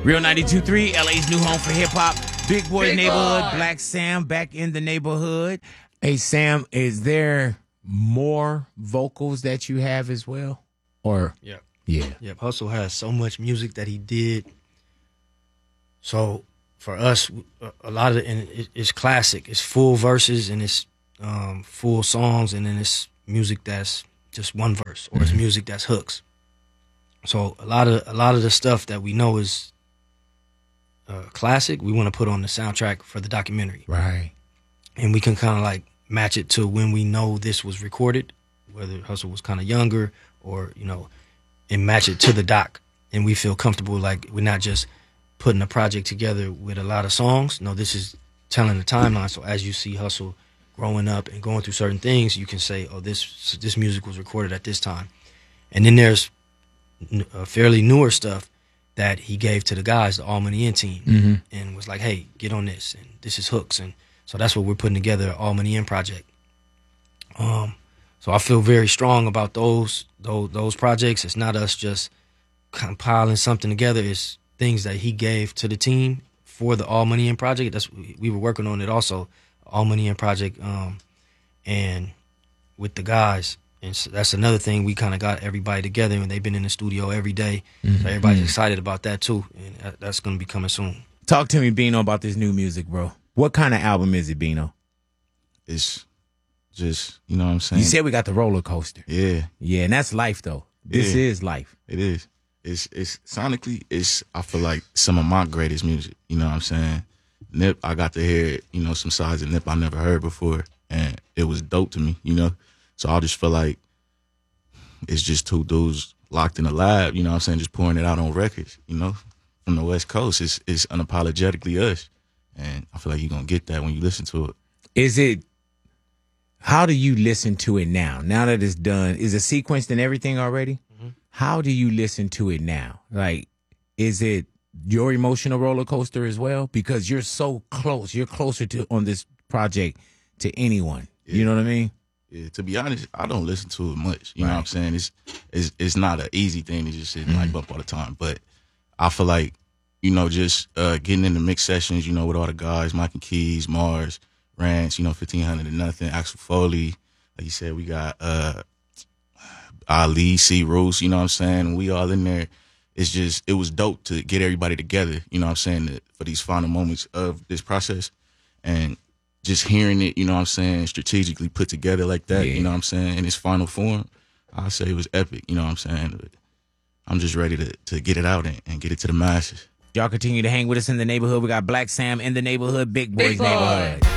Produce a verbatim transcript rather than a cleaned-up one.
Real ninety-two point three, L A's new home for hip-hop. Big Boy Big Neighborhood, Boy. Black Sam back in the neighborhood. Hey, Sam, is there more vocals that you have as well? Or Yeah. Yeah. Yep. Hustle has so much music that he did. So for us, a lot of it, and it, it's classic. It's full verses and it's um, full songs, and then it's music that's just one verse, or it's music that's hooks. So a lot of a lot of the stuff that we know is uh, classic, we want to put on the soundtrack for the documentary, right? And we can kind of like match it to when we know this was recorded, whether Hustle was kind of younger, or you know, and match it to the doc, and we feel comfortable like we're not just putting a project together with a lot of songs. No, this is telling the timeline. So as you see Hustle growing up and going through certain things, you can say, oh, this this music was recorded at this time. And then there's uh, fairly newer stuff that he gave to the guys, the All Money In team, Mhm. and was like, hey, get on this, and this is hooks. And so that's what we're putting together, All Money In project. Um, so I feel very strong about those, those those projects. It's not us just compiling something together. It's things that he gave to the team for the All Money In project. That's we were working on it also, All Money In project, um, and with the guys. And so that's another thing. We kind of got everybody together, and they've been in the studio every day. Mhm. So everybody's Mhm. excited about that too, and that, that's going to be coming soon. Talk to me, Bino, about this new music, bro. What kind of album is it, Bino? It's just, you know what I'm saying? You said we got the roller coaster. Yeah. Yeah, and that's life, though. This Yeah. is life. It is. It's it's sonically, it's I feel like some of my greatest music. You know what I'm saying? Nip, I got to hear, you know, some sides of Nip I never heard before, and it was dope to me, you know? So I just feel like it's just two dudes locked in a lab, you know what I'm saying, just pouring it out on records, you know? From the West Coast, it's it's unapologetically us. And I feel like you're going to get that when you listen to it. Is it, how do you listen to it now? Now that it's done, is it sequenced and everything already? Mm-hmm. How do you listen to it now? Like, is it your emotional roller coaster as well? Because you're so close. You're closer to on this project to anyone. Yeah. You know what I mean? Yeah, to be honest, I don't listen to it much. You Right. know what I'm saying? It's it's it's not an easy thing to just sit and like bump all the time. But I feel like, you know, just uh, getting in the mix sessions, you know, with all the guys, Mike and Keys, Mars, Rance, you know, fifteen hundred and nothing, Axel Foley. Like you said, we got uh, Ali, C. Roos, you know what I'm saying? We all in there. It's just, it was dope to get everybody together, you know what I'm saying, to, for these final moments of this process. And just hearing it, you know what I'm saying, strategically put together like that, Yeah. you know what I'm saying, in its final form, I'll say it was epic, you know what I'm saying. But I'm just ready to, to get it out and, and get it to the masses. Y'all continue to hang with us in the neighborhood. We got Black Sam in the neighborhood, Big Boy's Big Boy. neighborhood.